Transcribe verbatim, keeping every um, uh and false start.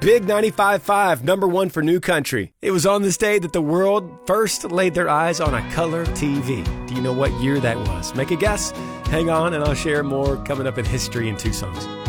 Big ninety-five point five, number one for New Country. It was on this day that the world first laid their eyes on a color T V. Do you know what year that was? Make a guess? Hang on, and I'll share more coming up in history in two songs.